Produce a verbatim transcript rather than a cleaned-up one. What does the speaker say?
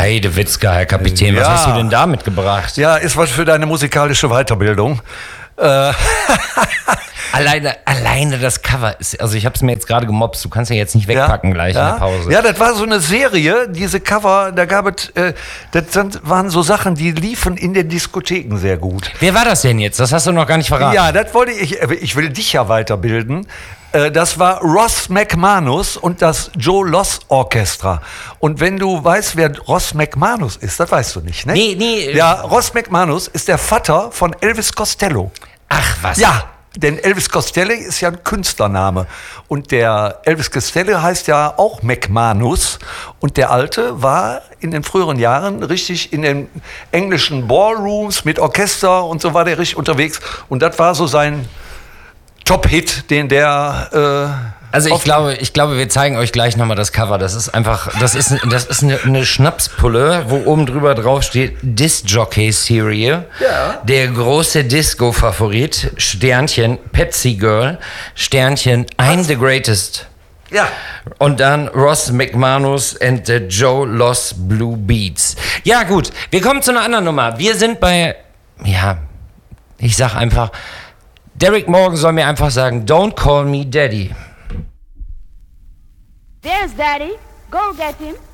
Heidewitzka, Herr Kapitän, was Ja. hast du denn da mitgebracht? Ja, ist was für deine musikalische Weiterbildung. Äh, Alleine, alleine das Cover ist, also ich habe es mir jetzt gerade gemobst, du kannst ja jetzt nicht wegpacken gleich ja. in der Pause. Ja, das war so eine Serie, diese Cover, da gab es, äh, das sind, waren so Sachen, die liefen in den Diskotheken sehr gut. Wer war das denn jetzt? Das hast du noch gar nicht verraten. Ja, das wollte ich, ich will dich ja weiterbilden. Äh, Das war Ross McManus und das Joe Loss Orchestra. Und wenn du weißt, wer Ross McManus ist, das weißt du nicht, ne? Nee, nee. Ja, Ross McManus ist der Vater von Elvis Costello. Ach was. Ja, denn Elvis Costello ist ja ein Künstlername. Und der Elvis Costello heißt ja auch McManus. Und der Alte war in den früheren Jahren richtig in den englischen Ballrooms mit Orchester und so war der richtig unterwegs. Und das war so sein Top-Hit, den der... Äh, Also ich oft- glaube, ich glaube, wir zeigen euch gleich nochmal das Cover. Das ist einfach, das ist, das ist eine, eine Schnapspulle, wo oben drüber drauf steht Disc-Jockey-Serie. Ja. Der große Disco-Favorit, Sternchen, Pepsi Girl, Sternchen, I'm the Greatest. Ja. Und dann Ross McManus and the Joe Loss Blue Beats. Ja gut, wir kommen zu einer anderen Nummer. Wir sind bei, ja, ich sag einfach, Derek Morgan soll mir einfach sagen, don't call me Daddy. There's Daddy. Go get him.